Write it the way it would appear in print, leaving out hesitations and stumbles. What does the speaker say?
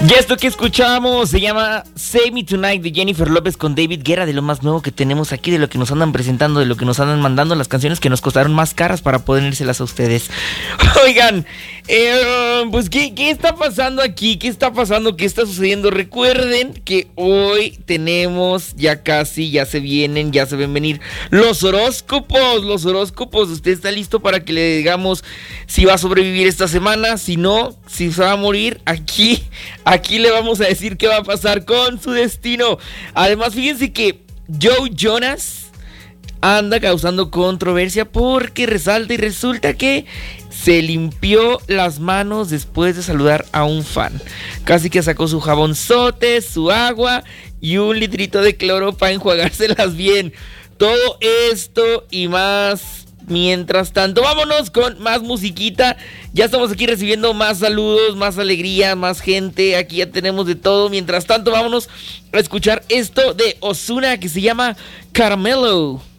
Y esto que escuchamos se llama Save Me Tonight de Jennifer López con David Guerra, de lo más nuevo que tenemos aquí, de lo que nos andan presentando, de lo que nos andan mandando, las canciones que nos costaron más caras para ponérselas a ustedes. Oigan, pues ¿qué está pasando aquí? ¿Qué está pasando? ¿Qué está sucediendo? Recuerden que hoy tenemos ya casi, ya se vienen, ya se ven venir los horóscopos. ¿Usted está listo para que le digamos si va a sobrevivir esta semana? Si no, si se va a morir, Aquí le vamos a decir qué va a pasar con su destino. Además, fíjense que Joe Jonas anda causando controversia porque resalta y resulta que se limpió las manos después de saludar a un fan. Casi que sacó su jabonzote, su agua y un litrito de cloro para enjuagárselas bien. Todo esto y más. Mientras tanto, vámonos con más musiquita. Ya estamos aquí recibiendo más saludos, más alegría, más gente. Aquí ya tenemos de todo. Mientras tanto, vámonos a escuchar esto de Ozuna que se llama Caramelo.